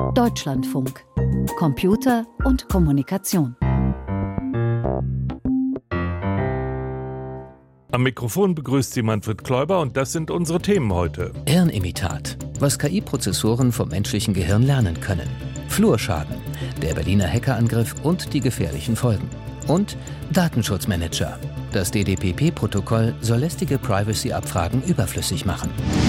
Deutschlandfunk. Computer und Kommunikation. Am Mikrofon begrüßt Sie Manfred Kläuber und das sind unsere Themen heute. Hirnimitat. Was KI-Prozessoren vom menschlichen Gehirn lernen können. Flurschaden. Der Berliner Hackerangriff und die gefährlichen Folgen. Und Datenschutzmanager. Das DDPP-Protokoll soll lästige Privacy-Abfragen überflüssig machen.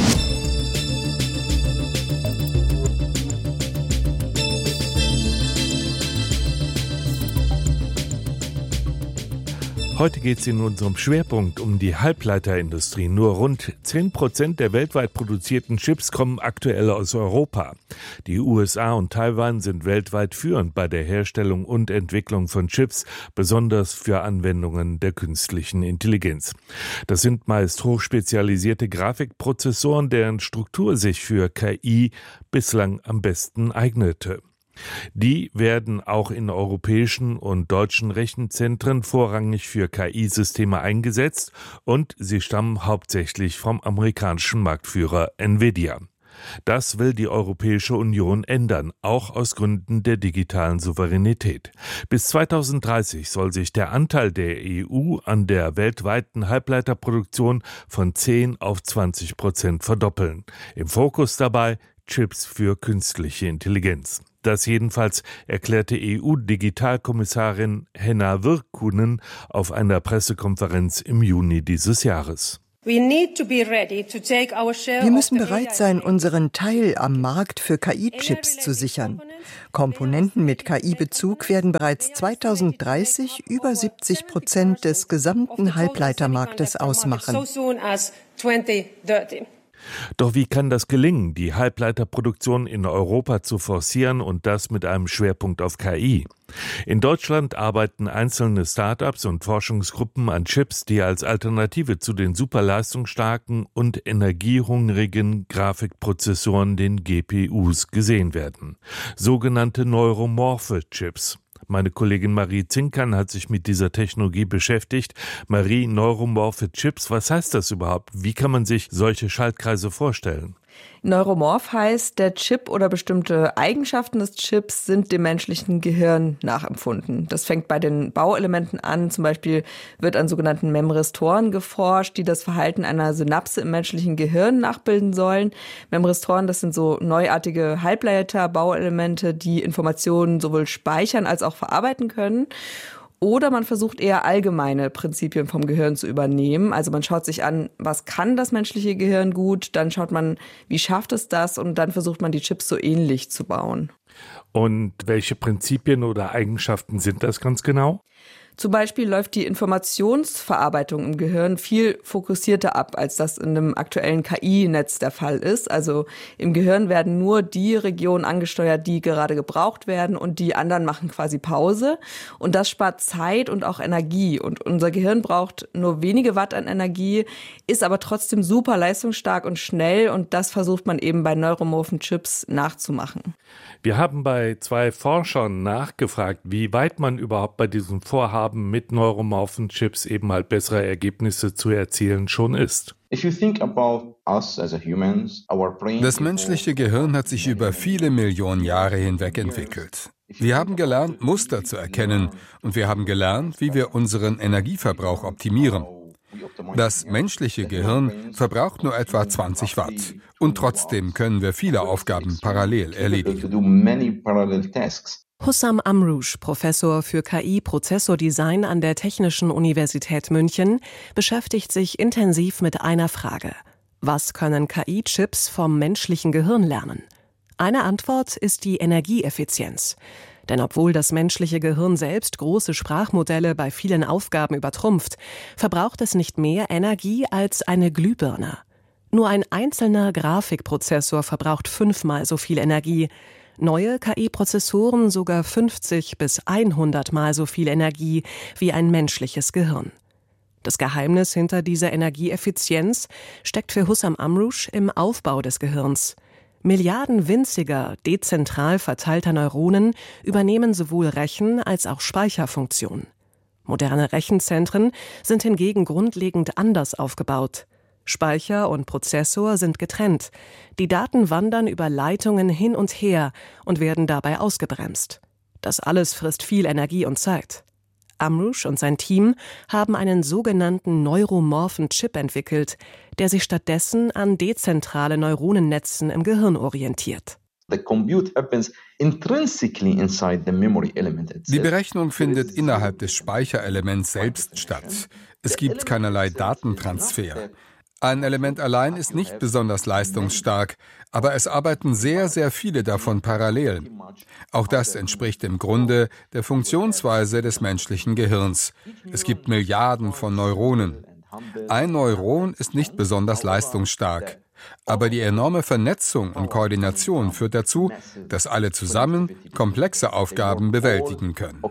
Heute geht es in unserem Schwerpunkt um die Halbleiterindustrie. Nur rund 10% der weltweit produzierten Chips kommen aktuell aus Europa. Die USA und Taiwan sind weltweit führend bei der Herstellung und Entwicklung von Chips, besonders für Anwendungen der künstlichen Intelligenz. Das sind meist hochspezialisierte Grafikprozessoren, deren Struktur sich für KI bislang am besten eignete. Die werden auch in europäischen und deutschen Rechenzentren vorrangig für KI-Systeme eingesetzt und sie stammen hauptsächlich vom amerikanischen Marktführer Nvidia. Das will die Europäische Union ändern, auch aus Gründen der digitalen Souveränität. Bis 2030 soll sich der Anteil der EU an der weltweiten Halbleiterproduktion von 10 auf 20% verdoppeln. Im Fokus dabei Chips für künstliche Intelligenz. Das jedenfalls erklärte EU-Digitalkommissarin Henna Virkkunen auf einer Pressekonferenz im Juni dieses Jahres. Wir müssen bereit sein, unseren Teil am Markt für KI-Chips zu sichern. Komponenten mit KI-Bezug werden bereits 2030 über 70% des gesamten Halbleitermarktes ausmachen. Doch wie kann das gelingen, die Halbleiterproduktion in Europa zu forcieren und das mit einem Schwerpunkt auf KI? In Deutschland arbeiten einzelne Start-ups und Forschungsgruppen an Chips, die als Alternative zu den superleistungsstarken und energiehungrigen Grafikprozessoren, den GPUs, gesehen werden. Sogenannte neuromorphe Chips. Meine Kollegin Marie Zinkern hat sich mit dieser Technologie beschäftigt. Marie, neuromorphe Chips, was heißt das überhaupt? Wie kann man sich solche Schaltkreise vorstellen? Neuromorph heißt, der Chip oder bestimmte Eigenschaften des Chips sind dem menschlichen Gehirn nachempfunden. Das fängt bei den Bauelementen an. Zum Beispiel wird an sogenannten Memristoren geforscht, die das Verhalten einer Synapse im menschlichen Gehirn nachbilden sollen. Memristoren, das sind so neuartige Halbleiter-Bauelemente, die Informationen sowohl speichern als auch verarbeiten können. Oder man versucht eher allgemeine Prinzipien vom Gehirn zu übernehmen. Also man schaut sich an, was kann das menschliche Gehirn gut, dann schaut man, wie schafft es das und dann versucht man die Chips so ähnlich zu bauen. Und welche Prinzipien oder Eigenschaften sind das ganz genau? Zum Beispiel läuft die Informationsverarbeitung im Gehirn viel fokussierter ab, als das in einem aktuellen KI-Netz der Fall ist. Also im Gehirn werden nur die Regionen angesteuert, die gerade gebraucht werden und die anderen machen quasi Pause. Und das spart Zeit und auch Energie. Und unser Gehirn braucht nur wenige Watt an Energie, ist aber trotzdem super leistungsstark und schnell. Und das versucht man eben bei neuromorphen Chips nachzumachen. Wir haben bei 2 Forschern nachgefragt, wie weit man überhaupt bei diesem Vorhaben mit neuromorphen Chips eben halt bessere Ergebnisse zu erzielen schon ist. Das menschliche Gehirn hat sich über viele Millionen Jahre hinweg entwickelt. Wir haben gelernt, Muster zu erkennen und wir haben gelernt, wie wir unseren Energieverbrauch optimieren. Das menschliche Gehirn verbraucht nur etwa 20 Watt und trotzdem können wir viele Aufgaben parallel erledigen. Hussam Amrouche, Professor für KI-Prozessordesign an der Technischen Universität München, beschäftigt sich intensiv mit einer Frage. Was können KI-Chips vom menschlichen Gehirn lernen? Eine Antwort ist die Energieeffizienz. Denn obwohl das menschliche Gehirn selbst große Sprachmodelle bei vielen Aufgaben übertrumpft, verbraucht es nicht mehr Energie als eine Glühbirne. Nur ein einzelner Grafikprozessor verbraucht 5-mal so viel Energie. Neue KI-Prozessoren sogar 50 bis 100-mal so viel Energie wie ein menschliches Gehirn. Das Geheimnis hinter dieser Energieeffizienz steckt für Hussam Amrouche im Aufbau des Gehirns. Milliarden winziger, dezentral verteilter Neuronen übernehmen sowohl Rechen- als auch Speicherfunktionen. Moderne Rechenzentren sind hingegen grundlegend anders aufgebaut. Speicher und Prozessor sind getrennt. Die Daten wandern über Leitungen hin und her und werden dabei ausgebremst. Das alles frisst viel Energie und Zeit. Amrouche und sein Team haben einen sogenannten neuromorphen Chip entwickelt, der sich stattdessen an dezentrale Neuronennetzen im Gehirn orientiert. Die Berechnung findet innerhalb des Speicherelements selbst statt. Es gibt keinerlei Datentransfer. Ein Element allein ist nicht besonders leistungsstark, aber es arbeiten sehr, sehr viele davon parallel. Auch das entspricht im Grunde der Funktionsweise des menschlichen Gehirns. Es gibt Milliarden von Neuronen. Ein Neuron ist nicht besonders leistungsstark. Aber die enorme Vernetzung und Koordination führt dazu, dass alle zusammen komplexe Aufgaben bewältigen können.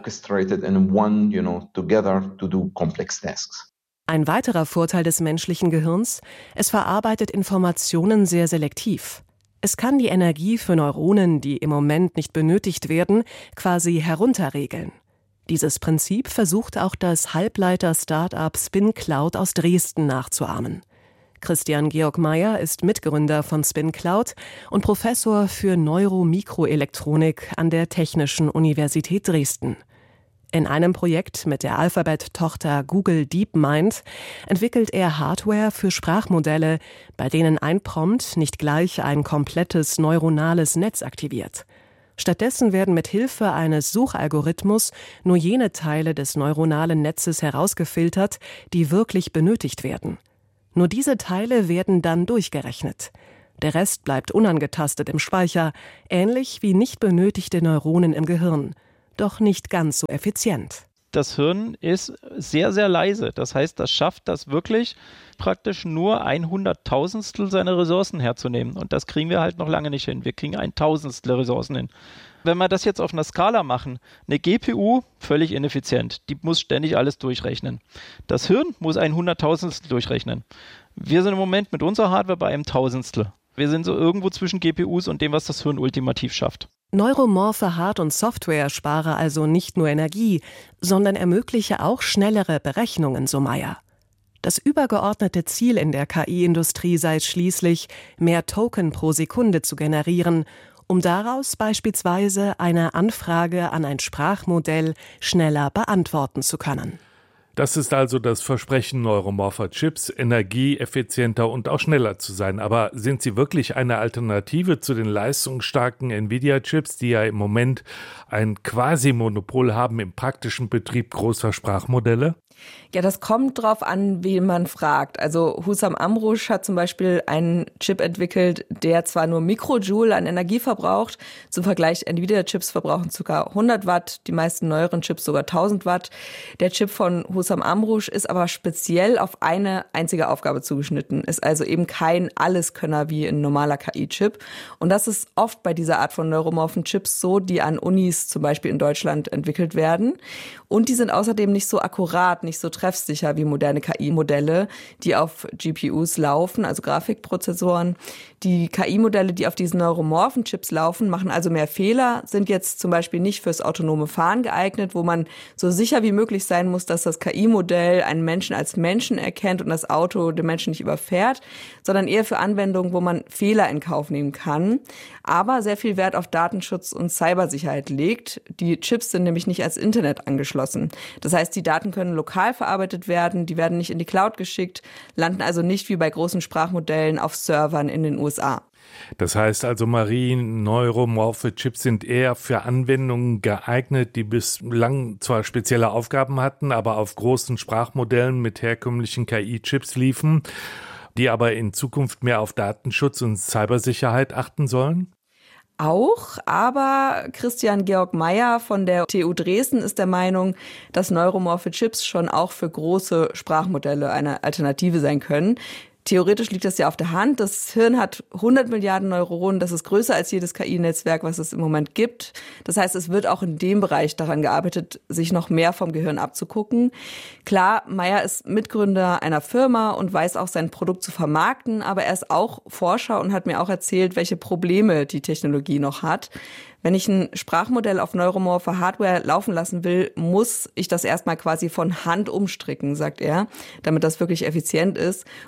Ein weiterer Vorteil des menschlichen Gehirns: Es verarbeitet Informationen sehr selektiv. Es kann die Energie für Neuronen, die im Moment nicht benötigt werden, quasi herunterregeln. Dieses Prinzip versucht auch das Halbleiter-Startup SpinCloud aus Dresden nachzuahmen. Christian Georg Meyer ist Mitgründer von SpinCloud und Professor für Neuromikroelektronik an der Technischen Universität Dresden. In einem Projekt mit der Alphabet-Tochter Google DeepMind entwickelt er Hardware für Sprachmodelle, bei denen ein Prompt nicht gleich ein komplettes neuronales Netz aktiviert. Stattdessen werden mit Hilfe eines Suchalgorithmus nur jene Teile des neuronalen Netzes herausgefiltert, die wirklich benötigt werden. Nur diese Teile werden dann durchgerechnet. Der Rest bleibt unangetastet im Speicher, ähnlich wie nicht benötigte Neuronen im Gehirn. Doch nicht ganz so effizient. Das Hirn ist sehr, sehr leise. Das heißt, das schafft das wirklich praktisch nur 1/100.000stel seiner Ressourcen herzunehmen. Und das kriegen wir halt noch lange nicht hin. Wir kriegen 1/1000stel Ressourcen hin. Wenn wir das jetzt auf einer Skala machen, eine GPU, völlig ineffizient. Die muss ständig alles durchrechnen. Das Hirn muss 1/100.000stel durchrechnen. Wir sind im Moment mit unserer Hardware bei 1/1000stel. Wir sind so irgendwo zwischen GPUs und dem, was das Hirn ultimativ schafft. Neuromorphe Hard- und Software spare also nicht nur Energie, sondern ermögliche auch schnellere Berechnungen, so Meyer. Das übergeordnete Ziel in der KI-Industrie sei schließlich, mehr Token pro Sekunde zu generieren, um daraus beispielsweise eine Anfrage an ein Sprachmodell schneller beantworten zu können. Das ist also das Versprechen neuromorpher Chips, energieeffizienter und auch schneller zu sein. Aber sind sie wirklich eine Alternative zu den leistungsstarken Nvidia-Chips, die ja im Moment ein Quasi-Monopol haben im praktischen Betrieb großer Sprachmodelle? Ja, das kommt drauf an, wen man fragt. Also Hussam Amrouche hat zum Beispiel einen Chip entwickelt, der zwar nur Mikrojoule an Energie verbraucht, zum Vergleich Nvidia-Chips verbrauchen ca. 100 Watt, die meisten neueren Chips sogar 1000 Watt. Der Chip von Hussam Amrouche ist aber speziell auf eine einzige Aufgabe zugeschnitten, ist also eben kein Alleskönner wie ein normaler KI-Chip. Und das ist oft bei dieser Art von neuromorphen Chips so, die an Unis zum Beispiel in Deutschland entwickelt werden. Und die sind außerdem nicht so akkurat, nicht so treffsicher wie moderne KI-Modelle, die auf GPUs laufen, also Grafikprozessoren. Die KI-Modelle, die auf diesen neuromorphen Chips laufen, machen also mehr Fehler, sind jetzt zum Beispiel nicht fürs autonome Fahren geeignet, wo man so sicher wie möglich sein muss, dass das KI-Modell einen Menschen als Menschen erkennt und das Auto den Menschen nicht überfährt, sondern eher für Anwendungen, wo man Fehler in Kauf nehmen kann, aber sehr viel Wert auf Datenschutz und Cybersicherheit legt. Die Chips sind nämlich nicht ans Internet angeschlossen. Das heißt, die Daten können lokal verarbeitet werden, die werden nicht in die Cloud geschickt, landen also nicht wie bei großen Sprachmodellen auf Servern in den USA. Das heißt also, Marie, neuromorphe Chips sind eher für Anwendungen geeignet, die bislang zwar spezielle Aufgaben hatten, aber auf großen Sprachmodellen mit herkömmlichen KI-Chips liefen, die aber in Zukunft mehr auf Datenschutz und Cybersicherheit achten sollen? Auch, aber Christian Georg Meyer von der TU Dresden ist der Meinung, dass neuromorphe Chips schon auch für große Sprachmodelle eine Alternative sein können. Theoretisch liegt das ja auf der Hand. Das Hirn hat 100 Milliarden Neuronen. Das ist größer als jedes KI-Netzwerk, was es im Moment gibt. Das heißt, es wird auch in dem Bereich daran gearbeitet, sich noch mehr vom Gehirn abzugucken. Klar, Meyer ist Mitgründer einer Firma und weiß auch, sein Produkt zu vermarkten. Aber er ist auch Forscher und hat mir auch erzählt, welche Probleme die Technologie noch hat. Wenn ich ein Sprachmodell auf neuromorphe Hardware laufen lassen will, muss ich das erstmal quasi von Hand umstricken, sagt er, damit das wirklich effizient ist. Und das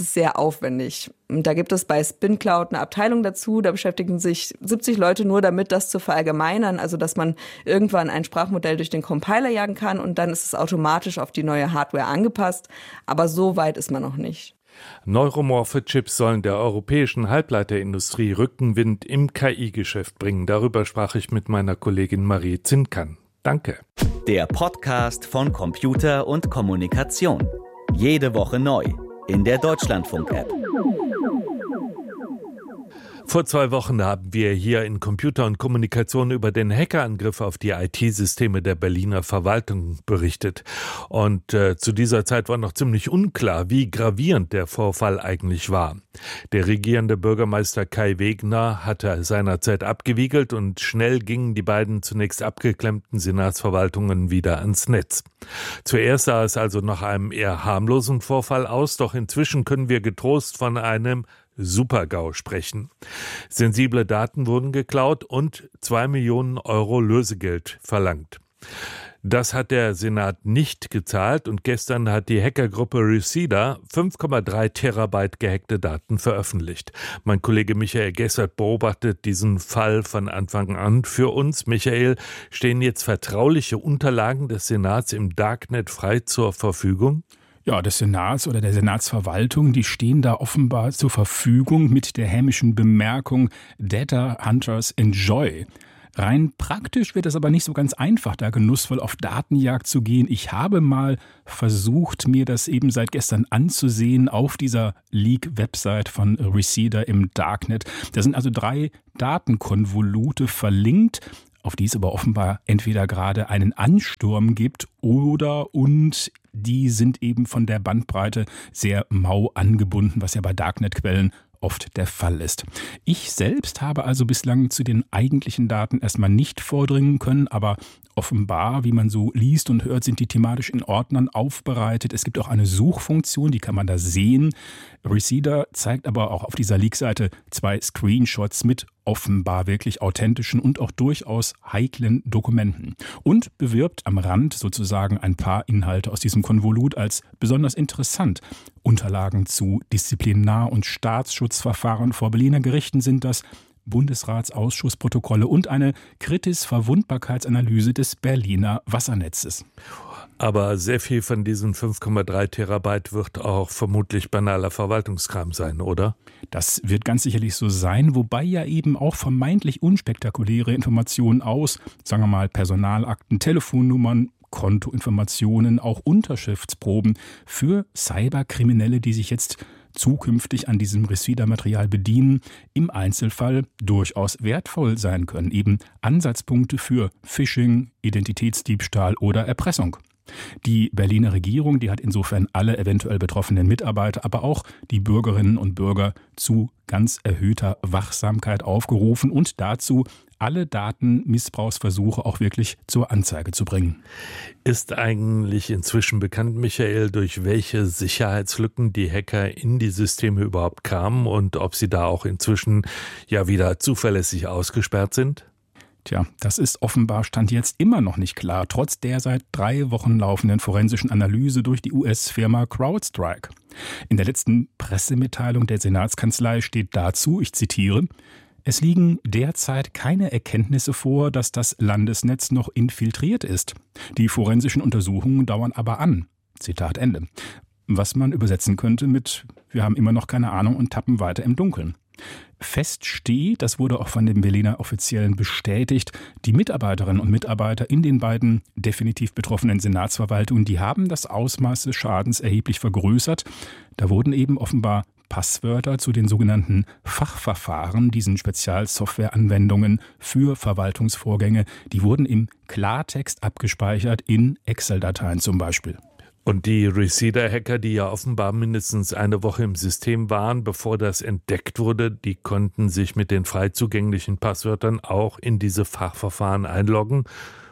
ist sehr aufwendig. Und da gibt es bei SpinCloud eine Abteilung dazu, da beschäftigen sich 70 Leute nur damit, das zu verallgemeinern, also dass man irgendwann ein Sprachmodell durch den Compiler jagen kann und dann ist es automatisch auf die neue Hardware angepasst. Aber so weit ist man noch nicht. Neuromorphe Chips sollen der europäischen Halbleiterindustrie Rückenwind im KI-Geschäft bringen. Darüber sprach ich mit meiner Kollegin Marie Zinkern. Danke. Der Podcast von Computer und Kommunikation. Jede Woche neu in der Deutschlandfunk-App. Vor 2 Wochen haben wir hier in Computer und Kommunikation über den Hackerangriff auf die IT-Systeme der Berliner Verwaltung berichtet. Und zu dieser Zeit war noch ziemlich unklar, wie gravierend der Vorfall eigentlich war. Der regierende Bürgermeister Kai Wegner hatte seinerzeit abgewiegelt und schnell gingen die beiden zunächst abgeklemmten Senatsverwaltungen wieder ans Netz. Zuerst sah es also nach einem eher harmlosen Vorfall aus, doch inzwischen können wir getrost von einem Super-GAU sprechen. Sensible Daten wurden geklaut und 2 Millionen Euro Lösegeld verlangt. Das hat der Senat nicht gezahlt und gestern hat die Hackergruppe Reseda 5,3 Terabyte gehackte Daten veröffentlicht. Mein Kollege Michael Gessert beobachtet diesen Fall von Anfang an für uns. Michael, stehen jetzt vertrauliche Unterlagen des Senats im Darknet frei zur Verfügung? Ja, des Senats oder der Senatsverwaltung, die stehen da offenbar zur Verfügung mit der hämischen Bemerkung Data Hunters Enjoy. Rein praktisch wird es aber nicht so ganz einfach, da genussvoll auf Datenjagd zu gehen. Ich habe mal versucht, mir das eben seit gestern anzusehen auf dieser Leak-Website von Reseda im Darknet. Da sind also 3 Datenkonvolute verlinkt, auf die es aber offenbar entweder gerade einen Ansturm gibt und die sind eben von der Bandbreite sehr mau angebunden, was ja bei Darknet-Quellen oft der Fall ist. Ich selbst habe also bislang zu den eigentlichen Daten erstmal nicht vordringen können, aber offenbar, wie man so liest und hört, sind die thematisch in Ordnern aufbereitet. Es gibt auch eine Suchfunktion, die kann man da sehen. Reseda zeigt aber auch auf dieser Leak-Seite 2 Screenshots mit offenbar wirklich authentischen und auch durchaus heiklen Dokumenten und bewirbt am Rand sozusagen ein paar Inhalte aus diesem Konvolut als besonders interessant. Unterlagen zu Disziplinar- und Staatsschutzverfahren vor Berliner Gerichten sind das, Bundesratsausschussprotokolle und eine Kritis-Verwundbarkeitsanalyse des Berliner Wassernetzes. Aber sehr viel von diesen 5,3 Terabyte wird auch vermutlich banaler Verwaltungskram sein, oder? Das wird ganz sicherlich so sein, wobei ja eben auch vermeintlich unspektakuläre Informationen aus, sagen wir mal, Personalakten, Telefonnummern, Kontoinformationen, auch Unterschriftsproben für Cyberkriminelle, die sich jetzt zukünftig an diesem Reseda-Material bedienen, im Einzelfall durchaus wertvoll sein können. Eben Ansatzpunkte für Phishing, Identitätsdiebstahl oder Erpressung. Die Berliner Regierung, die hat insofern alle eventuell betroffenen Mitarbeiter, aber auch die Bürgerinnen und Bürger zu ganz erhöhter Wachsamkeit aufgerufen und dazu, alle Datenmissbrauchsversuche auch wirklich zur Anzeige zu bringen. Ist eigentlich inzwischen bekannt, Michael, durch welche Sicherheitslücken die Hacker in die Systeme überhaupt kamen und ob sie da auch inzwischen ja wieder zuverlässig ausgesperrt sind? Tja, das ist offenbar Stand jetzt immer noch nicht klar, trotz der seit 3 Wochen laufenden forensischen Analyse durch die US-Firma CrowdStrike. In der letzten Pressemitteilung der Senatskanzlei steht dazu, ich zitiere, es liegen derzeit keine Erkenntnisse vor, dass das Landesnetz noch infiltriert ist. Die forensischen Untersuchungen dauern aber an. Zitat Ende. Was man übersetzen könnte mit, wir haben immer noch keine Ahnung und tappen weiter im Dunkeln. Fest steht, das wurde auch von den Berliner Offiziellen bestätigt, die Mitarbeiterinnen und Mitarbeiter in den beiden definitiv betroffenen Senatsverwaltungen, die haben das Ausmaß des Schadens erheblich vergrößert. Da wurden eben offenbar Passwörter zu den sogenannten Fachverfahren, diesen Spezialsoftwareanwendungen für Verwaltungsvorgänge, die wurden im Klartext abgespeichert in Excel-Dateien zum Beispiel. Und die Reseda-Hacker, die ja offenbar mindestens eine Woche im System waren, bevor das entdeckt wurde, die konnten sich mit den frei zugänglichen Passwörtern auch in diese Fachverfahren einloggen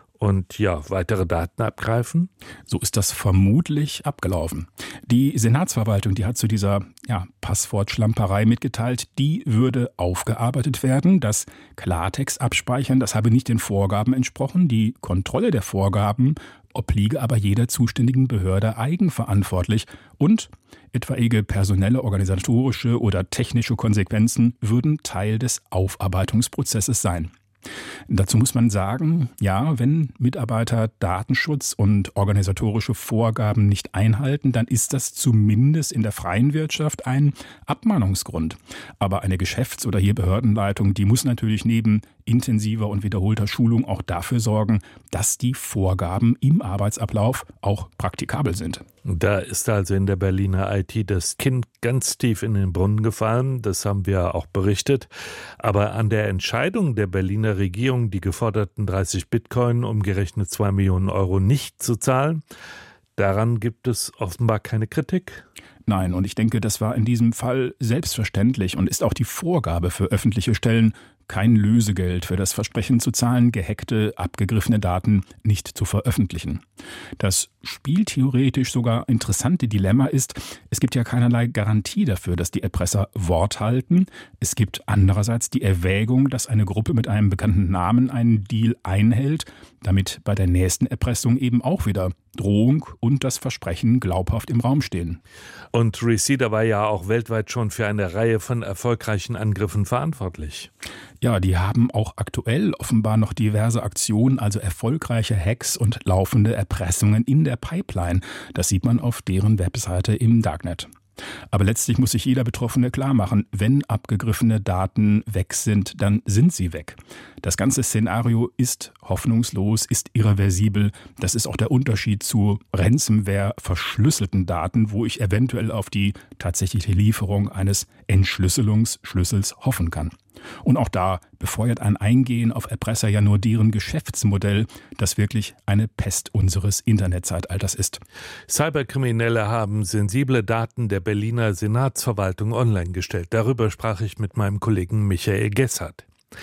und ja, weitere Daten abgreifen? So ist das vermutlich abgelaufen. Die Senatsverwaltung, die hat zu dieser Passwortschlamperei mitgeteilt, die würde aufgearbeitet werden. Das Klartext abspeichern, das habe nicht den Vorgaben entsprochen. Die Kontrolle der Vorgaben obliege aber jeder zuständigen Behörde eigenverantwortlich und etwaige personelle, organisatorische oder technische Konsequenzen würden Teil des Aufarbeitungsprozesses sein. Dazu muss man sagen, ja, wenn Mitarbeiter Datenschutz und organisatorische Vorgaben nicht einhalten, dann ist das zumindest in der freien Wirtschaft ein Abmahnungsgrund. Aber eine Geschäfts- oder hier Behördenleitung, die muss natürlich neben intensiver und wiederholter Schulung auch dafür sorgen, dass die Vorgaben im Arbeitsablauf auch praktikabel sind. Da ist also in der Berliner IT das Kind ganz tief in den Brunnen gefallen, das haben wir auch berichtet. Aber an der Entscheidung der Berliner Regierung, die geforderten 30 Bitcoin, umgerechnet 2 Millionen Euro, nicht zu zahlen, daran gibt es offenbar keine Kritik. Nein, und ich denke, das war in diesem Fall selbstverständlich und ist auch die Vorgabe für öffentliche Stellen, kein Lösegeld für das Versprechen zu zahlen, gehackte, abgegriffene Daten nicht zu veröffentlichen. Das spieltheoretisch sogar interessante Dilemma ist, es gibt ja keinerlei Garantie dafür, dass die Erpresser Wort halten. Es gibt andererseits die Erwägung, dass eine Gruppe mit einem bekannten Namen einen Deal einhält, damit bei der nächsten Erpressung eben auch wieder Drohung und das Versprechen glaubhaft im Raum stehen. Und Reseda war ja auch weltweit schon für eine Reihe von erfolgreichen Angriffen verantwortlich. Ja, die haben auch aktuell offenbar noch diverse Aktionen, also erfolgreiche Hacks und laufende Erpressungen in der Pipeline. Das sieht man auf deren Webseite im Darknet. Aber letztlich muss sich jeder Betroffene klar machen, wenn abgegriffene Daten weg sind, dann sind sie weg. Das ganze Szenario ist hoffnungslos, ist irreversibel. Das ist auch der Unterschied zu Ransomware verschlüsselten Daten, wo ich eventuell auf die tatsächliche Lieferung eines Entschlüsselungsschlüssels hoffen kann. Und auch da befeuert ein Eingehen auf Erpresser ja nur deren Geschäftsmodell, das wirklich eine Pest unseres Internetzeitalters ist. Cyberkriminelle haben sensible Daten der Berliner Senatsverwaltung online gestellt. Darüber sprach ich mit meinem Kollegen Michael Gessert.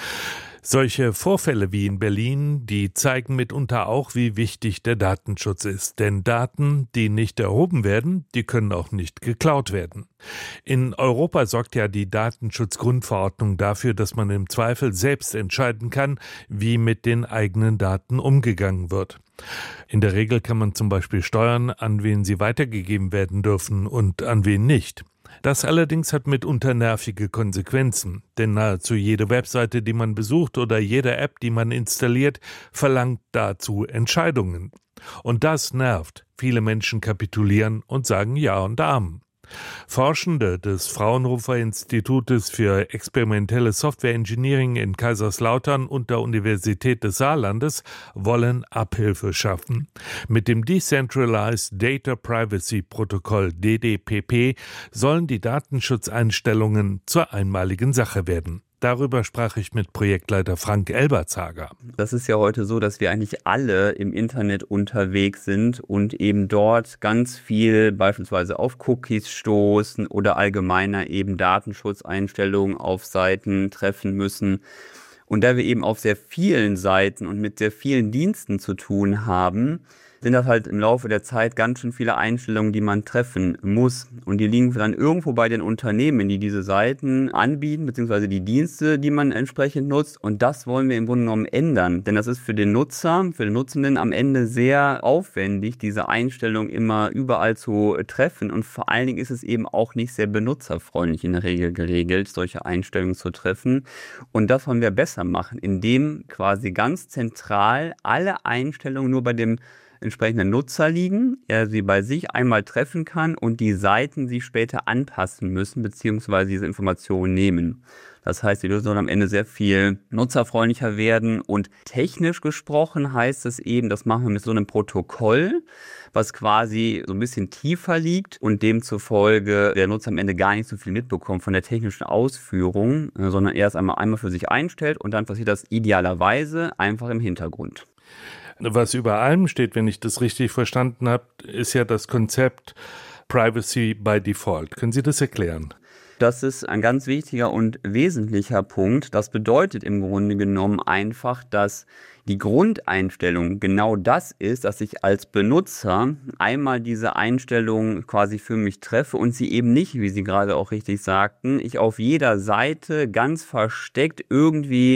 Solche Vorfälle wie in Berlin, die zeigen mitunter auch, wie wichtig der Datenschutz ist. Denn Daten, die nicht erhoben werden, die können auch nicht geklaut werden. In Europa sorgt ja die Datenschutzgrundverordnung dafür, dass man im Zweifel selbst entscheiden kann, wie mit den eigenen Daten umgegangen wird. In der Regel kann man zum Beispiel steuern, an wen sie weitergegeben werden dürfen und an wen nicht. Das allerdings hat mitunter nervige Konsequenzen, denn nahezu jede Webseite, die man besucht oder jede App, die man installiert, verlangt dazu Entscheidungen. Und das nervt. Viele Menschen kapitulieren und sagen Ja und Amen. Forschende des Fraunhofer Institutes für experimentelle Software Engineering in Kaiserslautern und der Universität des Saarlandes wollen Abhilfe schaffen. Mit dem Decentralized Data Privacy Protocol DDPP sollen die Datenschutzeinstellungen zur einmaligen Sache werden. Darüber sprach ich mit Projektleiter Frank Elbertshager. Das ist ja heute so, dass wir eigentlich alle im Internet unterwegs sind und eben dort ganz viel beispielsweise auf Cookies stoßen oder allgemeiner eben Datenschutzeinstellungen auf Seiten treffen müssen. Und da wir eben auf sehr vielen Seiten und mit sehr vielen Diensten zu tun haben, sind das halt im Laufe der Zeit ganz schön viele Einstellungen, die man treffen muss. Und die liegen dann irgendwo bei den Unternehmen, die diese Seiten anbieten, beziehungsweise die Dienste, die man entsprechend nutzt. Und das wollen wir im Grunde genommen ändern. Denn das ist für den Nutzer, für den Nutzenden am Ende sehr aufwendig, diese Einstellung immer überall zu treffen. Und vor allen Dingen ist es eben auch nicht sehr benutzerfreundlich in der Regel geregelt, solche Einstellungen zu treffen. Und das wollen wir besser machen, indem quasi ganz zentral alle Einstellungen nur bei dem entsprechenden Nutzer liegen, er sie bei sich einmal treffen kann und die Seiten sie später anpassen müssen, beziehungsweise diese Informationen nehmen. Das heißt, die Lösung soll am Ende sehr viel nutzerfreundlicher werden und technisch gesprochen heißt es eben, das machen wir mit so einem Protokoll, was quasi so ein bisschen tiefer liegt und demzufolge der Nutzer am Ende gar nicht so viel mitbekommt von der technischen Ausführung, sondern er es einmal für sich einstellt und dann passiert das idealerweise einfach im Hintergrund. Was über allem steht, wenn ich das richtig verstanden habe, ist ja das Konzept Privacy by Default. Können Sie das erklären? Das ist ein ganz wichtiger und wesentlicher Punkt. Das bedeutet im Grunde genommen einfach, dass die Grundeinstellung genau das ist, dass ich als Benutzer einmal diese Einstellung quasi für mich treffe und sie eben nicht, wie Sie gerade auch richtig sagten, ich auf jeder Seite ganz versteckt irgendwie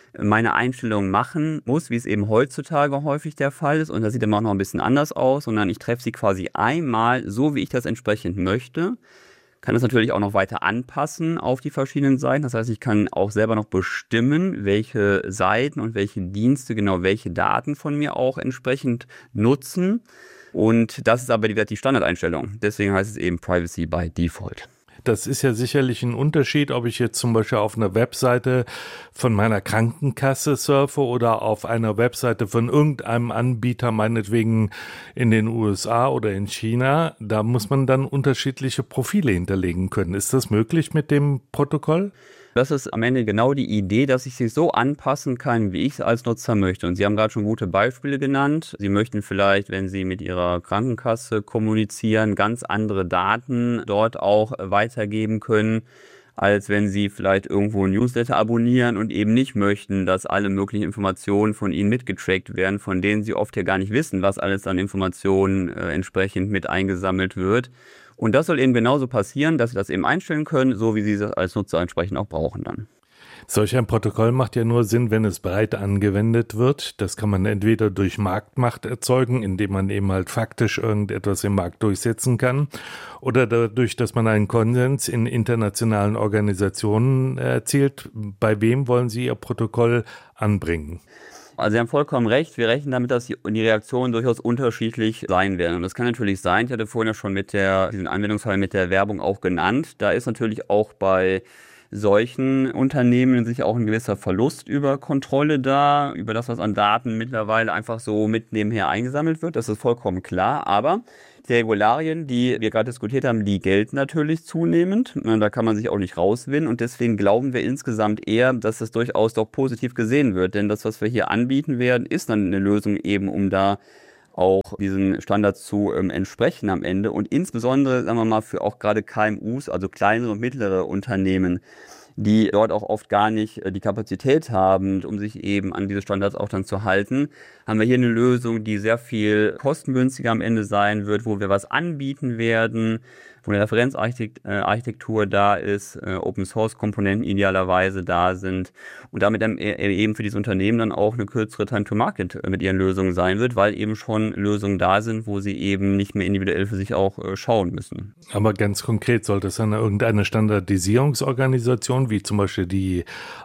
meine Einstellungen machen muss, wie es eben heutzutage häufig der Fall ist. Und das sieht immer auch noch ein bisschen anders aus, sondern ich treffe sie quasi einmal so, wie ich das entsprechend möchte. Kann das natürlich auch noch weiter anpassen auf die verschiedenen Seiten. Das heißt, ich kann auch selber noch bestimmen, welche Seiten und welche Dienste genau welche Daten von mir auch entsprechend nutzen. Und das ist aber die Standardeinstellung. Deswegen heißt es eben Privacy by Default. Das ist ja sicherlich ein Unterschied, ob ich jetzt zum Beispiel auf einer Webseite von meiner Krankenkasse surfe oder auf einer Webseite von irgendeinem Anbieter, meinetwegen in den USA oder in China. Da muss man dann unterschiedliche Profile hinterlegen können. Ist das möglich mit dem Protokoll? Das ist am Ende genau die Idee, dass ich sie so anpassen kann, wie ich es als Nutzer möchte. Und Sie haben gerade schon gute Beispiele genannt. Sie möchten vielleicht, wenn Sie mit Ihrer Krankenkasse kommunizieren, ganz andere Daten dort auch weitergeben können, als wenn Sie vielleicht irgendwo ein Newsletter abonnieren und eben nicht möchten, dass alle möglichen Informationen von Ihnen mitgetrackt werden, von denen Sie oft ja gar nicht wissen, was alles an Informationen entsprechend mit eingesammelt wird. Und das soll eben genauso passieren, dass Sie das eben einstellen können, so wie Sie es als Nutzer entsprechend auch brauchen dann. Solch ein Protokoll macht ja nur Sinn, wenn es breit angewendet wird. Das kann man entweder durch Marktmacht erzeugen, indem man eben halt faktisch irgendetwas im Markt durchsetzen kann, oder dadurch, dass man einen Konsens in internationalen Organisationen erzielt. Bei wem wollen Sie Ihr Protokoll anbringen? Also Sie haben vollkommen recht, wir rechnen damit, dass die Reaktionen durchaus unterschiedlich sein werden. Und das kann natürlich sein, ich hatte vorhin ja schon diesen Anwendungsfall mit der Werbung auch genannt. Da ist natürlich auch bei solchen Unternehmen sich auch ein gewisser Verlust über Kontrolle da, über das, was an Daten mittlerweile einfach so mit nebenher eingesammelt wird. Das ist vollkommen klar, aber die Regularien, die wir gerade diskutiert haben, die gelten natürlich zunehmend. Da kann man sich auch nicht rauswinden und deswegen glauben wir insgesamt eher, dass das durchaus doch positiv gesehen wird. Denn das, was wir hier anbieten werden, ist dann eine Lösung eben, um da auch diesen Standards zu entsprechen am Ende. Und insbesondere, sagen wir mal, für auch gerade KMUs, also kleinere und mittlere Unternehmen, die dort auch oft gar nicht die Kapazität haben, um sich eben an diese Standards auch dann zu halten, haben wir hier eine Lösung, die sehr viel kostengünstiger am Ende sein wird, wo wir was anbieten werden, wo eine Referenzarchitektur da ist, Open-Source-Komponenten idealerweise da sind und damit dann eben für diese Unternehmen dann auch eine kürzere Time-to-Market mit ihren Lösungen sein wird, weil eben schon Lösungen da sind, wo sie eben nicht mehr individuell für sich auch schauen müssen. Aber ganz konkret, sollte es an irgendeine Standardisierungsorganisation wie zum Beispiel die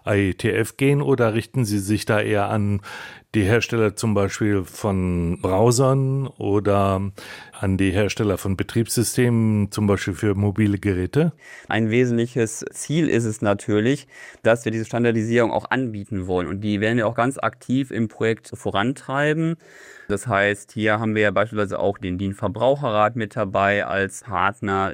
IETF gehen oder richten Sie sich da eher an die Hersteller zum Beispiel von Browsern oder an die Hersteller von Betriebssystemen, zum Beispiel für mobile Geräte? Ein wesentliches Ziel ist es natürlich, dass wir diese Standardisierung auch anbieten wollen. Und die werden wir auch ganz aktiv im Projekt vorantreiben. Das heißt, hier haben wir ja beispielsweise auch den DIN-Verbraucherrat mit dabei als Partner,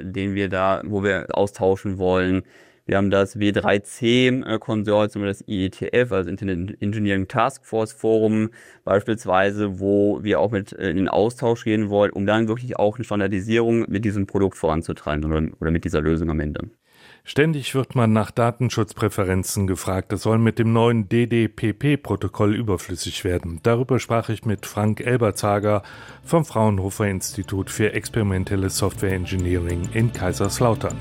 wo wir austauschen wollen. Wir haben das W3C-Konsortium, das IETF, also Internet Engineering Task Force Forum beispielsweise, wo wir auch mit in den Austausch gehen wollen, um dann wirklich auch eine Standardisierung mit diesem Produkt voranzutreiben oder mit dieser Lösung am Ende. Ständig wird man nach Datenschutzpräferenzen gefragt. Das soll mit dem neuen DDPP-Protokoll überflüssig werden. Darüber sprach ich mit Frank Elbertshager vom Fraunhofer Institut für experimentelle Software Engineering in Kaiserslautern.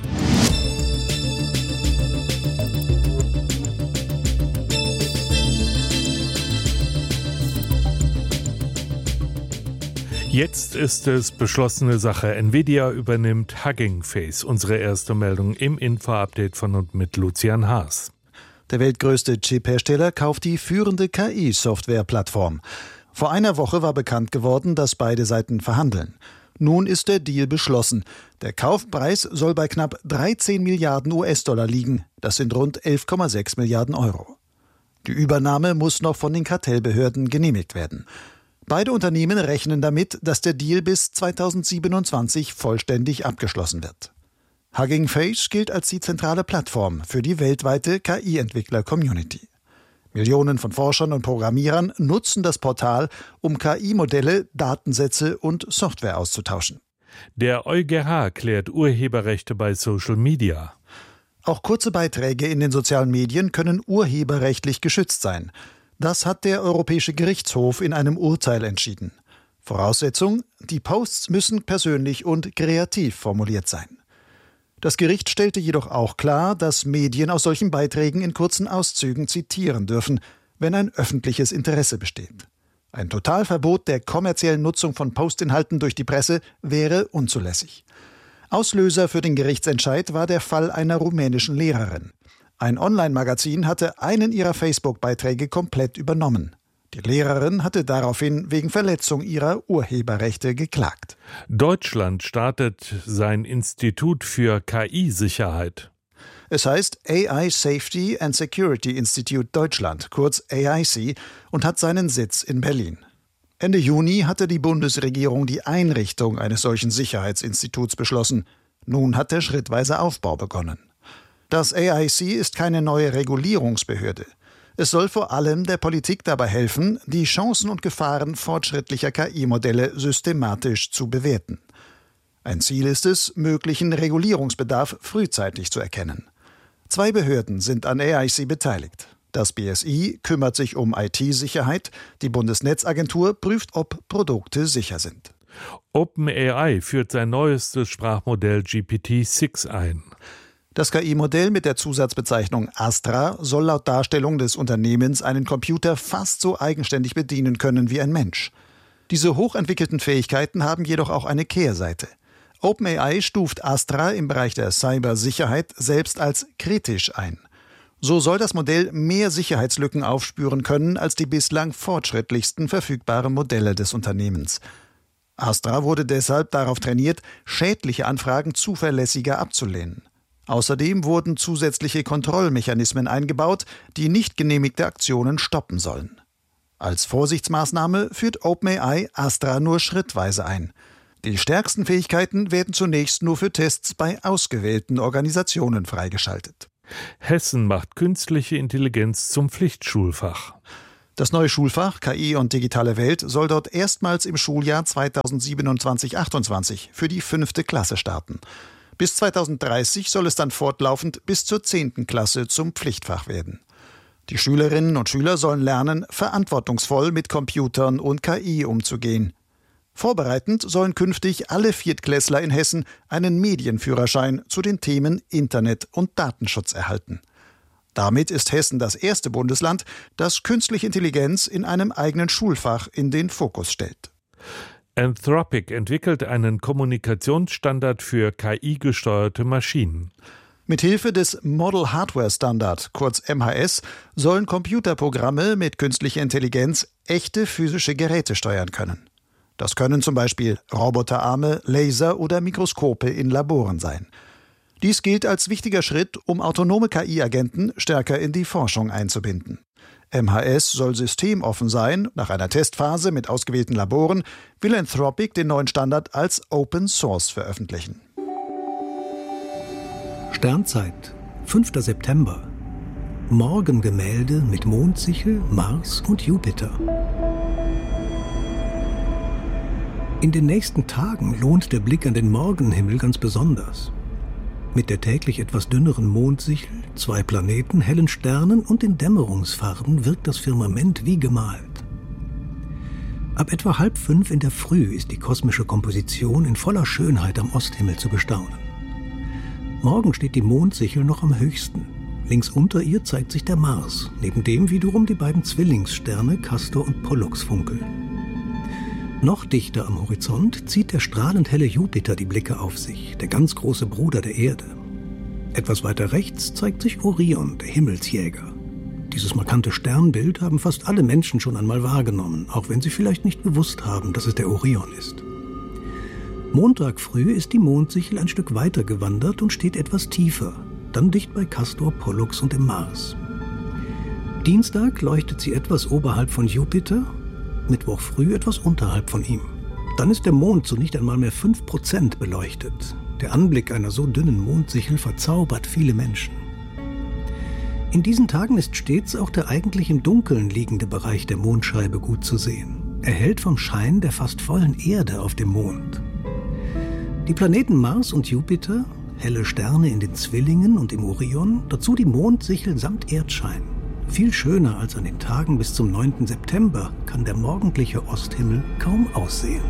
Jetzt ist es beschlossene Sache. Nvidia übernimmt Hugging Face. Unsere erste Meldung im Info-Update von und mit Lucian Haas. Der weltgrößte Chip-Hersteller kauft die führende KI-Software-Plattform. Vor einer Woche war bekannt geworden, dass beide Seiten verhandeln. Nun ist der Deal beschlossen. Der Kaufpreis soll bei knapp 13 Milliarden US-Dollar liegen. Das sind rund 11,6 Milliarden Euro. Die Übernahme muss noch von den Kartellbehörden genehmigt werden. Beide Unternehmen rechnen damit, dass der Deal bis 2027 vollständig abgeschlossen wird. Hugging Face gilt als die zentrale Plattform für die weltweite KI-Entwickler-Community. Millionen von Forschern und Programmierern nutzen das Portal, um KI-Modelle, Datensätze und Software auszutauschen. Der EuGH klärt Urheberrechte bei Social Media. Auch kurze Beiträge in den sozialen Medien können urheberrechtlich geschützt sein. Das hat der Europäische Gerichtshof in einem Urteil entschieden. Voraussetzung: die Posts müssen persönlich und kreativ formuliert sein. Das Gericht stellte jedoch auch klar, dass Medien aus solchen Beiträgen in kurzen Auszügen zitieren dürfen. wenn ein öffentliches Interesse besteht. Ein Totalverbot der kommerziellen Nutzung von Postinhalten durch die Presse wäre unzulässig. Auslöser für den Gerichtsentscheid war der Fall einer rumänischen Lehrerin. Ein Online-Magazin hatte einen ihrer Facebook-Beiträge komplett übernommen. Die Lehrerin hatte daraufhin wegen Verletzung ihrer Urheberrechte geklagt. Deutschland startet sein Institut für KI-Sicherheit. Es heißt AI Safety and Security Institute Deutschland, kurz AIC, und hat seinen Sitz in Berlin. Ende Juni hatte die Bundesregierung die Einrichtung eines solchen Sicherheitsinstituts beschlossen. Nun hat der schrittweise Aufbau begonnen. Das AIC ist keine neue Regulierungsbehörde. Es soll vor allem der Politik dabei helfen, die Chancen und Gefahren fortschrittlicher KI-Modelle systematisch zu bewerten. Ein Ziel ist es, möglichen Regulierungsbedarf frühzeitig zu erkennen. 2 Behörden sind an AIC beteiligt. Das BSI kümmert sich um IT-Sicherheit, die Bundesnetzagentur prüft, ob Produkte sicher sind. OpenAI führt sein neuestes Sprachmodell GPT-6 ein. Das KI-Modell mit der Zusatzbezeichnung Astra soll laut Darstellung des Unternehmens einen Computer fast so eigenständig bedienen können wie ein Mensch. Diese hochentwickelten Fähigkeiten haben jedoch auch eine Kehrseite. OpenAI stuft Astra im Bereich der Cybersicherheit selbst als kritisch ein. So soll das Modell mehr Sicherheitslücken aufspüren können als die bislang fortschrittlichsten verfügbaren Modelle des Unternehmens. Astra wurde deshalb darauf trainiert, schädliche Anfragen zuverlässiger abzulehnen. Außerdem wurden zusätzliche Kontrollmechanismen eingebaut, die nicht genehmigte Aktionen stoppen sollen. Als Vorsichtsmaßnahme führt OpenAI Astra nur schrittweise ein. Die stärksten Fähigkeiten werden zunächst nur für Tests bei ausgewählten Organisationen freigeschaltet. Hessen macht künstliche Intelligenz zum Pflichtschulfach. Das neue Schulfach KI und digitale Welt soll dort erstmals im Schuljahr 2027/28 für die 5. Klasse starten. Bis 2030 soll es dann fortlaufend bis zur 10. Klasse zum Pflichtfach werden. Die Schülerinnen und Schüler sollen lernen, verantwortungsvoll mit Computern und KI umzugehen. Vorbereitend sollen künftig alle Viertklässler in Hessen einen Medienführerschein zu den Themen Internet und Datenschutz erhalten. Damit ist Hessen das erste Bundesland, das künstliche Intelligenz in einem eigenen Schulfach in den Fokus stellt. Anthropic entwickelt einen Kommunikationsstandard für KI-gesteuerte Maschinen. Mithilfe des Model Hardware Standard, kurz MHS, sollen Computerprogramme mit künstlicher Intelligenz echte physische Geräte steuern können. Das können zum Beispiel Roboterarme, Laser oder Mikroskope in Laboren sein. Dies gilt als wichtiger Schritt, um autonome KI-Agenten stärker in die Forschung einzubinden. MHS soll systemoffen sein. Nach einer Testphase mit ausgewählten Laboren will Anthropic den neuen Standard als Open Source veröffentlichen. Sternzeit, 5. September. Morgengemälde mit Mondsichel, Mars und Jupiter. In den nächsten Tagen lohnt der Blick an den Morgenhimmel ganz besonders. Mit der täglich etwas dünneren Mondsichel, 2 Planeten, hellen Sternen und den Dämmerungsfarben wirkt das Firmament wie gemalt. Ab etwa 4:30 in der Früh ist die kosmische Komposition in voller Schönheit am Osthimmel zu bestaunen. Morgen steht die Mondsichel noch am höchsten. Links unter ihr zeigt sich der Mars, neben dem wiederum die beiden Zwillingssterne Castor und Pollux funkeln. Noch dichter am Horizont zieht der strahlend helle Jupiter die Blicke auf sich, der ganz große Bruder der Erde. Etwas weiter rechts zeigt sich Orion, der Himmelsjäger. Dieses markante Sternbild haben fast alle Menschen schon einmal wahrgenommen, auch wenn sie vielleicht nicht gewusst haben, dass es der Orion ist. Montag früh ist die Mondsichel ein Stück weiter gewandert und steht etwas tiefer, dann dicht bei Castor, Pollux und dem Mars. Dienstag leuchtet sie etwas oberhalb von Jupiter, Mittwoch früh etwas unterhalb von ihm. Dann ist der Mond zu nicht einmal mehr 5% beleuchtet. Der Anblick einer so dünnen Mondsichel verzaubert viele Menschen. In diesen Tagen ist stets auch der eigentlich im Dunkeln liegende Bereich der Mondscheibe gut zu sehen, erhellt vom Schein der fast vollen Erde auf dem Mond. Die Planeten Mars und Jupiter, helle Sterne in den Zwillingen und im Orion, dazu die Mondsichel samt Erdschein. Viel schöner als an den Tagen bis zum 9. September kann der morgendliche Osthimmel kaum aussehen.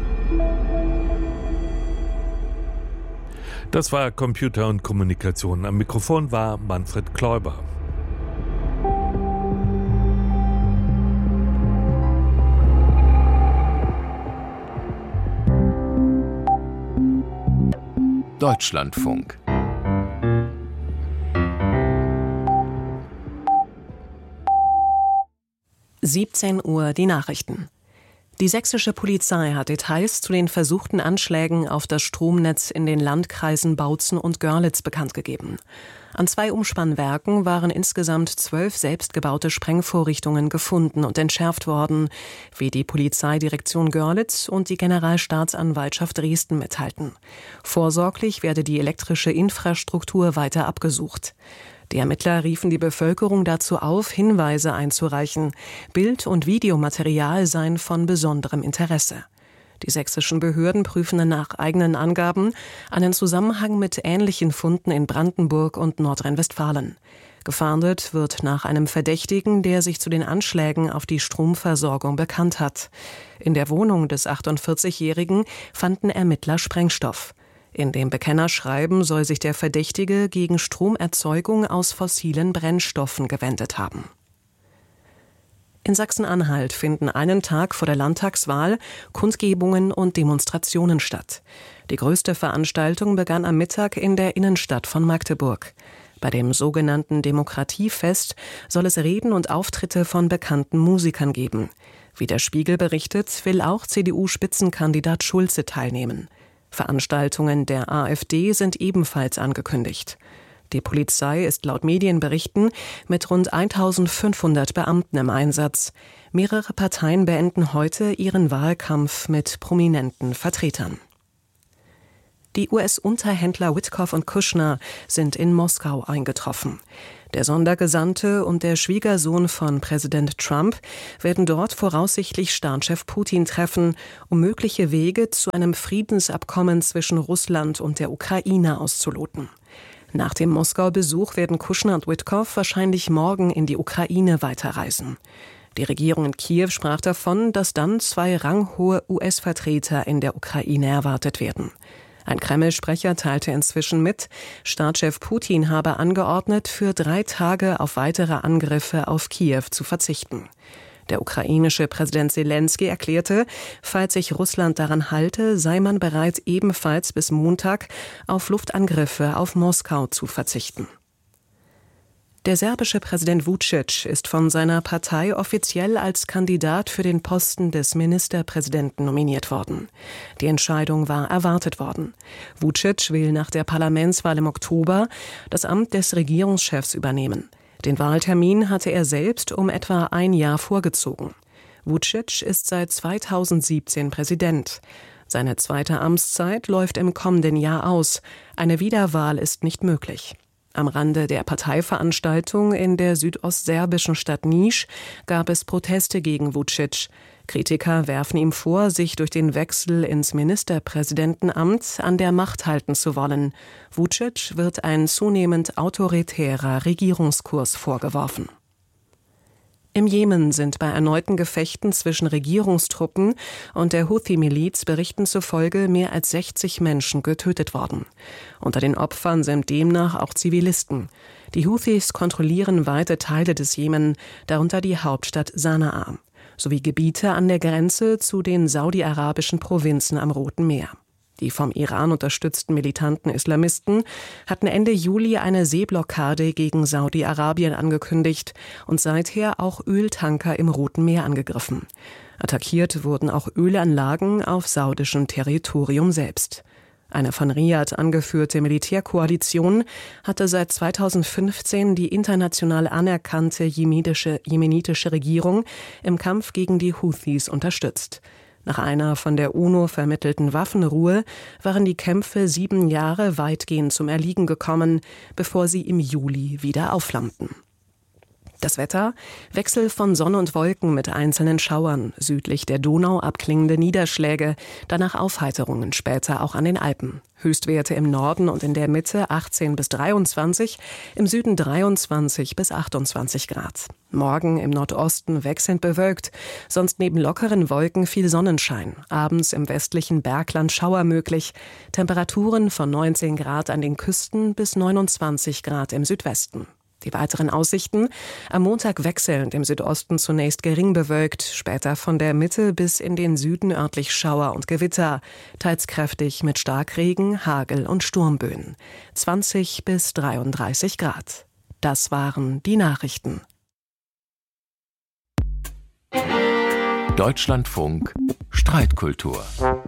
Das war Computer und Kommunikation. Am Mikrofon war Manfred Kläuber. Deutschlandfunk. Uhr die Nachrichten. Die sächsische Polizei hat Details zu den versuchten Anschlägen auf das Stromnetz in den Landkreisen Bautzen und Görlitz bekannt gegeben. An 2 Umspannwerken waren insgesamt 12 selbstgebaute Sprengvorrichtungen gefunden und entschärft worden, wie die Polizeidirektion Görlitz und die Generalstaatsanwaltschaft Dresden mitteilten. Vorsorglich werde die elektrische Infrastruktur weiter abgesucht. Die Ermittler riefen die Bevölkerung dazu auf, Hinweise einzureichen. Bild- und Videomaterial seien von besonderem Interesse. Die sächsischen Behörden prüfen nach eigenen Angaben einen Zusammenhang mit ähnlichen Funden in Brandenburg und Nordrhein-Westfalen. Gefahndet wird nach einem Verdächtigen, der sich zu den Anschlägen auf die Stromversorgung bekannt hat. In der Wohnung des 48-Jährigen fanden Ermittler Sprengstoff. In dem Bekennerschreiben soll sich der Verdächtige gegen Stromerzeugung aus fossilen Brennstoffen gewendet haben. In Sachsen-Anhalt finden einen Tag vor der Landtagswahl Kundgebungen und Demonstrationen statt. Die größte Veranstaltung begann am Mittag in der Innenstadt von Magdeburg. Bei dem sogenannten Demokratiefest soll es Reden und Auftritte von bekannten Musikern geben. Wie der Spiegel berichtet, will auch CDU-Spitzenkandidat Schulze teilnehmen. Veranstaltungen der AfD sind ebenfalls angekündigt. Die Polizei ist laut Medienberichten mit rund 1500 Beamten im Einsatz. Mehrere Parteien beenden heute ihren Wahlkampf mit prominenten Vertretern. Die US-Unterhändler Witkoff und Kushner sind in Moskau eingetroffen. Der Sondergesandte und der Schwiegersohn von Präsident Trump werden dort voraussichtlich Staatschef Putin treffen, um mögliche Wege zu einem Friedensabkommen zwischen Russland und der Ukraine auszuloten. Nach dem Moskau-Besuch werden Kushner und Witkoff wahrscheinlich morgen in die Ukraine weiterreisen. Die Regierung in Kiew sprach davon, dass dann 2 ranghohe US-Vertreter in der Ukraine erwartet werden. Ein Kreml-Sprecher teilte inzwischen mit, Staatschef Putin habe angeordnet, für 3 Tage auf weitere Angriffe auf Kiew zu verzichten. Der ukrainische Präsident Selenskyj erklärte, falls sich Russland daran halte, sei man bereit, ebenfalls bis Montag auf Luftangriffe auf Moskau zu verzichten. Der serbische Präsident Vučić ist von seiner Partei offiziell als Kandidat für den Posten des Ministerpräsidenten nominiert worden. Die Entscheidung war erwartet worden. Vučić will nach der Parlamentswahl im Oktober das Amt des Regierungschefs übernehmen. Den Wahltermin hatte er selbst um etwa ein Jahr vorgezogen. Vučić ist seit 2017 Präsident. Seine zweite Amtszeit läuft im kommenden Jahr aus. Eine Wiederwahl ist nicht möglich. Am Rande der Parteiveranstaltung in der südostserbischen Stadt Niš gab es Proteste gegen Vučić. Kritiker werfen ihm vor, sich durch den Wechsel ins Ministerpräsidentenamt an der Macht halten zu wollen. Vučić wird ein zunehmend autoritärer Regierungskurs vorgeworfen. Im Jemen sind bei erneuten Gefechten zwischen Regierungstruppen und der Houthi-Miliz Berichten zufolge mehr als 60 Menschen getötet worden. Unter den Opfern sind demnach auch Zivilisten. Die Houthis kontrollieren weite Teile des Jemen, darunter die Hauptstadt Sanaa, sowie Gebiete an der Grenze zu den saudi-arabischen Provinzen am Roten Meer. Die vom Iran unterstützten militanten Islamisten hatten Ende Juli eine Seeblockade gegen Saudi-Arabien angekündigt und seither auch Öltanker im Roten Meer angegriffen. Attackiert wurden auch Ölanlagen auf saudischem Territorium selbst. Eine von Riad angeführte Militärkoalition hatte seit 2015 die international anerkannte jemenitische Regierung im Kampf gegen die Houthis unterstützt. Nach einer von der UNO vermittelten Waffenruhe waren die Kämpfe 7 Jahre weitgehend zum Erliegen gekommen, bevor sie im Juli wieder aufflammten. Das Wetter: Wechsel von Sonne und Wolken mit einzelnen Schauern, südlich der Donau abklingende Niederschläge, danach Aufheiterungen, später auch an den Alpen. Höchstwerte im Norden und in der Mitte 18 bis 23, im Süden 23 bis 28 Grad. Morgen im Nordosten wechselnd bewölkt, sonst neben lockeren Wolken viel Sonnenschein. Abends im westlichen Bergland Schauer möglich. Temperaturen von 19 Grad an den Küsten bis 29 Grad im Südwesten. Die weiteren Aussichten: am Montag wechselnd im Südosten zunächst gering bewölkt, später von der Mitte bis in den Süden örtlich Schauer und Gewitter, teils kräftig mit Starkregen, Hagel und Sturmböen. 20 bis 33 Grad. Das waren die Nachrichten. Deutschlandfunk Streitkultur.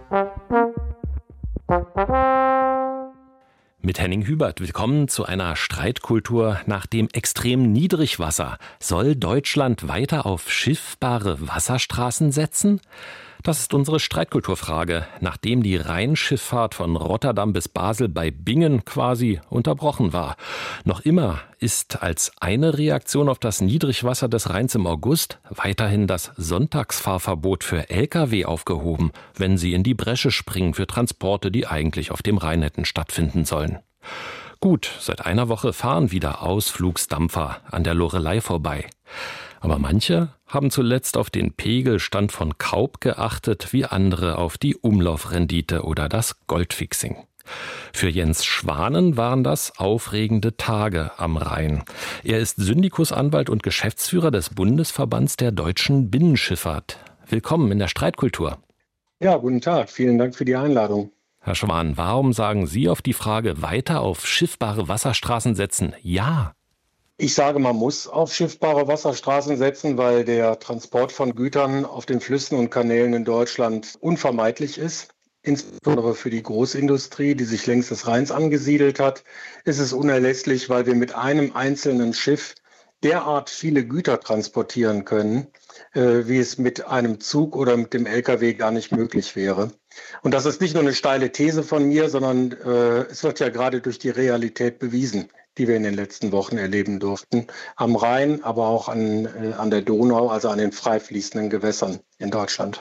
Mit Henning Hubert, willkommen zu einer Streitkultur nach dem extremen Niedrigwasser. Soll Deutschland weiter auf schiffbare Wasserstraßen setzen? Das ist unsere Streitkulturfrage, nachdem die Rheinschifffahrt von Rotterdam bis Basel bei Bingen quasi unterbrochen war. Noch immer ist als eine Reaktion auf das Niedrigwasser des Rheins im August weiterhin das Sonntagsfahrverbot für Lkw aufgehoben, wenn sie in die Bresche springen für Transporte, die eigentlich auf dem Rhein hätten stattfinden sollen. Gut, seit einer Woche fahren wieder Ausflugsdampfer an der Loreley vorbei. Aber manche haben zuletzt auf den Pegelstand von Kaub geachtet, wie andere auf die Umlaufrendite oder das Goldfixing. Für Jens Schwanen waren das aufregende Tage am Rhein. Er ist Syndikusanwalt und Geschäftsführer des Bundesverbands der deutschen Binnenschifffahrt. Willkommen in der Streitkultur. Ja, guten Tag. Vielen Dank für die Einladung. Herr Schwan, warum sagen Sie auf die Frage weiter auf schiffbare Wasserstraßen setzen ja? Ich sage, man muss auf schiffbare Wasserstraßen setzen, weil der Transport von Gütern auf den Flüssen und Kanälen in Deutschland unvermeidlich ist. Insbesondere für die Großindustrie, die sich längs des Rheins angesiedelt hat, ist es unerlässlich, weil wir mit einem einzelnen Schiff derart viele Güter transportieren können, wie es mit einem Zug oder mit dem Lkw gar nicht möglich wäre. Und das ist nicht nur eine steile These von mir, sondern es wird ja gerade durch die Realität bewiesen, die wir in den letzten Wochen erleben durften. Am Rhein, aber auch an der Donau, also an den frei fließenden Gewässern in Deutschland.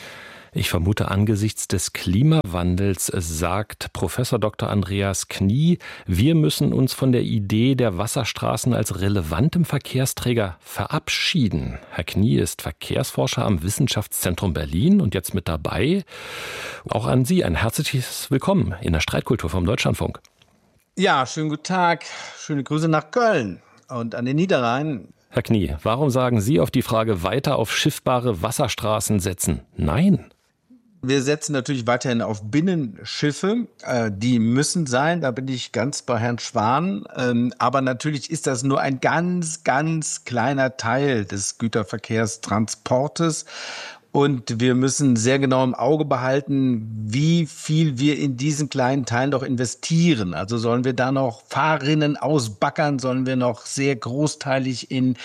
Ich vermute, angesichts des Klimawandels sagt Professor Dr. Andreas Knie, wir müssen uns von der Idee der Wasserstraßen als relevantem Verkehrsträger verabschieden. Herr Knie ist Verkehrsforscher am Wissenschaftszentrum Berlin und jetzt mit dabei. Auch an Sie ein herzliches Willkommen in der Streitkultur vom Deutschlandfunk. Ja, schönen guten Tag. Schöne Grüße nach Köln und an den Niederrhein. Herr Knie, warum sagen Sie auf die Frage weiter auf schiffbare Wasserstraßen setzen nein? Wir setzen natürlich weiterhin auf Binnenschiffe. Die müssen sein, da bin ich ganz bei Herrn Schwan. Aber natürlich ist das nur ein ganz, ganz kleiner Teil des Güterverkehrstransportes. Und wir müssen sehr genau im Auge behalten, wie viel wir in diesen kleinen Teilen doch investieren. Also sollen wir da noch Fahrrinnen ausbackern, sollen wir noch sehr großteilig in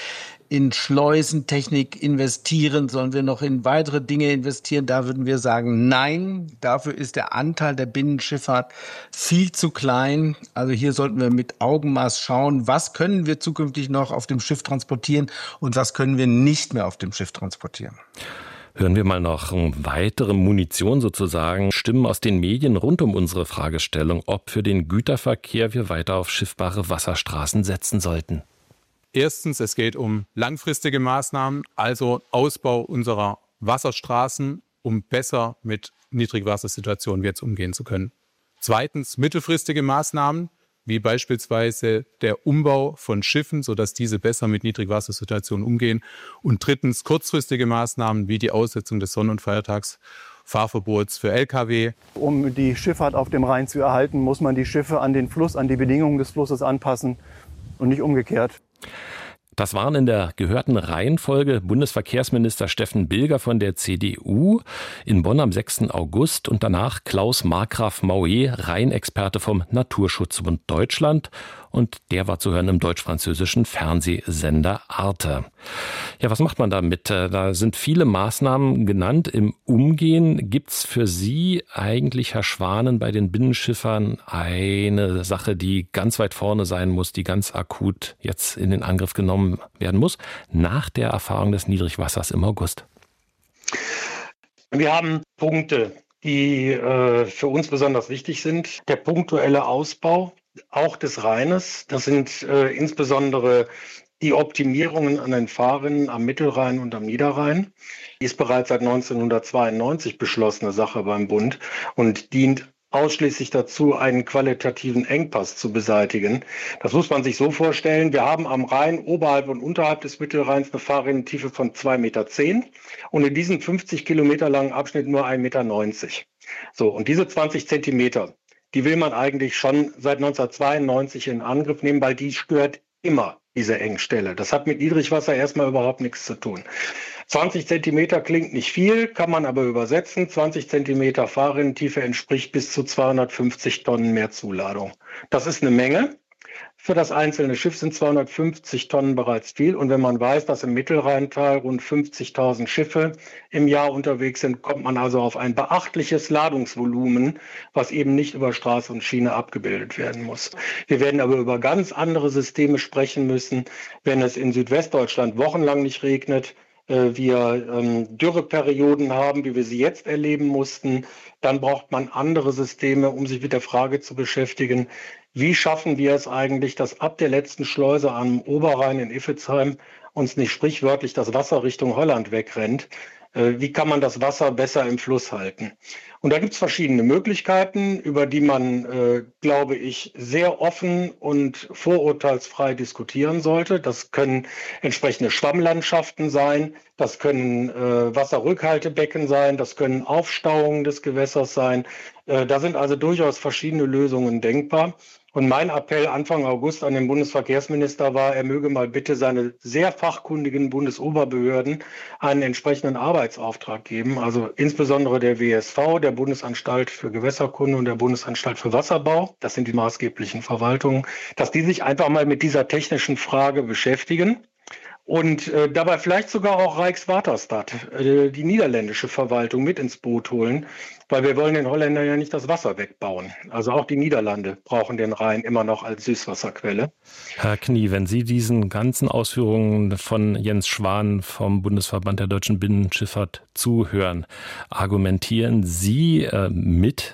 Schleusentechnik investieren, sollen wir noch in weitere Dinge investieren? Da würden wir sagen, nein, dafür ist der Anteil der Binnenschifffahrt viel zu klein. Also hier sollten wir mit Augenmaß schauen, was können wir zukünftig noch auf dem Schiff transportieren und was können wir nicht mehr auf dem Schiff transportieren. Hören wir mal noch weitere Munition sozusagen, Stimmen aus den Medien rund um unsere Fragestellung, ob für den Güterverkehr wir weiter auf schiffbare Wasserstraßen setzen sollten. Erstens, es geht um langfristige Maßnahmen, also Ausbau unserer Wasserstraßen, um besser mit Niedrigwassersituationen jetzt umgehen zu können. Zweitens, mittelfristige Maßnahmen, wie beispielsweise der Umbau von Schiffen, sodass diese besser mit Niedrigwassersituationen umgehen. Und drittens, kurzfristige Maßnahmen wie die Aussetzung des Sonn- und Feiertagsfahrverbots für Lkw. Um die Schifffahrt auf dem Rhein zu erhalten, muss man die Schiffe an den Fluss, an die Bedingungen des Flusses anpassen und nicht umgekehrt. Das waren in der gehörten Reihenfolge Bundesverkehrsminister Steffen Bilger von der CDU in Bonn am 6. August und danach Klaus Markgraf Maué, Rheinexperte vom Naturschutzbund Deutschland. Und der war zu hören im deutsch-französischen Fernsehsender Arte. Ja, was macht man damit? Da sind viele Maßnahmen genannt im Umgehen. Gibt's für Sie eigentlich, Herr Schwanen, bei den Binnenschiffern eine Sache, die ganz weit vorne sein muss, die ganz akut jetzt in den Angriff genommen werden muss, nach der Erfahrung des Niedrigwassers im August? Wir haben Punkte, die für uns besonders wichtig sind. Der punktuelle Ausbau auch des Rheines. Das sind insbesondere die Optimierungen an den Fahrrinnen am Mittelrhein und am Niederrhein. Die ist bereits seit 1992 beschlossene Sache beim Bund und dient ausschließlich dazu, einen qualitativen Engpass zu beseitigen. Das muss man sich so vorstellen. Wir haben am Rhein oberhalb und unterhalb des Mittelrheins eine Fahrrinnentiefe von 2,10 Meter und in diesem 50 Kilometer langen Abschnitt nur 1,90 Meter. So, und diese 20 Zentimeter, die will man eigentlich schon seit 1992 in Angriff nehmen, weil die stört immer, diese Engstelle. Das hat mit Niedrigwasser erstmal überhaupt nichts zu tun. 20 Zentimeter klingt nicht viel, kann man aber übersetzen. 20 Zentimeter Fahrrinnentiefe entspricht bis zu 250 Tonnen mehr Zuladung. Das ist eine Menge. Für das einzelne Schiff sind 250 Tonnen bereits viel. Und wenn man weiß, dass im Mittelrheintal rund 50.000 Schiffe im Jahr unterwegs sind, kommt man also auf ein beachtliches Ladungsvolumen, was eben nicht über Straße und Schiene abgebildet werden muss. Wir werden aber über ganz andere Systeme sprechen müssen, wenn es in Südwestdeutschland wochenlang nicht regnet, wir Dürreperioden haben, wie wir sie jetzt erleben mussten, dann braucht man andere Systeme, um sich mit der Frage zu beschäftigen, wie schaffen wir es eigentlich, dass ab der letzten Schleuse am Oberrhein in Iffezheim uns nicht sprichwörtlich das Wasser Richtung Holland wegrennt. Wie kann man das Wasser besser im Fluss halten? Und da gibt es verschiedene Möglichkeiten, über die man, glaube ich, sehr offen und vorurteilsfrei diskutieren sollte. Das können entsprechende Schwammlandschaften sein, das können Wasserrückhaltebecken sein, das können Aufstauungen des Gewässers sein. Da sind also durchaus verschiedene Lösungen denkbar. Und mein Appell Anfang August an den Bundesverkehrsminister war, er möge mal bitte seine sehr fachkundigen Bundesoberbehörden einen entsprechenden Arbeitsauftrag geben, also insbesondere der WSV, der Bundesanstalt für Gewässerkunde und der Bundesanstalt für Wasserbau, das sind die maßgeblichen Verwaltungen, dass die sich einfach mal mit dieser technischen Frage beschäftigen. Und dabei vielleicht sogar auch Rijkswaterstaat, die niederländische Verwaltung, mit ins Boot holen, weil wir wollen den Holländern ja nicht das Wasser wegbauen. Also auch die Niederlande brauchen den Rhein immer noch als Süßwasserquelle. Herr Knie, wenn Sie diesen ganzen Ausführungen von Jens Schwan vom Bundesverband der deutschen Binnenschifffahrt zuhören, argumentieren Sie mit